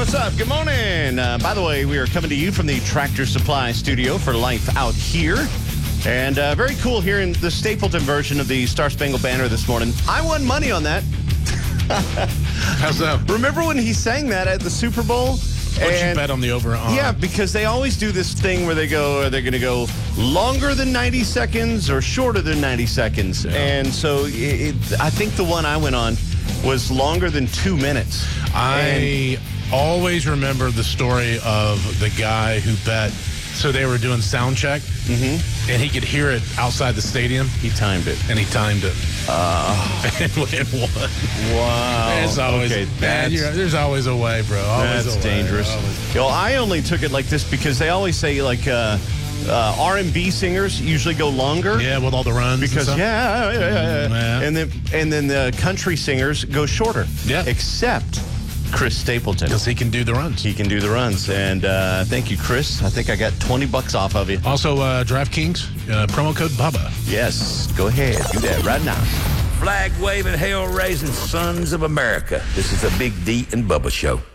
What's up? Good morning. By the way, we are coming to you from the Tractor Supply Studio for Life Out Here. And very cool hearing the Stapleton version of the Star Spangled Banner this morning. I won money on that. How's that? Remember when he sang that at the Super Bowl? What'd you bet on the over? Yeah, because they always do this thing where they go, are they going to go longer than 90 seconds or shorter than 90 seconds? Yeah. And so I think the one I went on was longer than 2 minutes. I always remember the story of the guy who bet. So they were doing sound check, and he could hear it outside the stadium. He timed it. And he timed it. And won. Wow. There's always, okay, there's always a way, bro. Always that's a way. dangerous. Always. You know, I only took it like this because they always say like R&B singers usually go longer. Yeah, with all the runs. Because and stuff. yeah. And then the country singers go shorter. Yeah. Except Chris Stapleton. Because he can do the runs. He can do the runs. And thank you, Chris. I think I got $20 off of you. Also, DraftKings, promo code BUBBA. Yes. Go ahead. Do that right now. Flag-waving, hell-raising sons of America. This is the Big D and Bubba Show.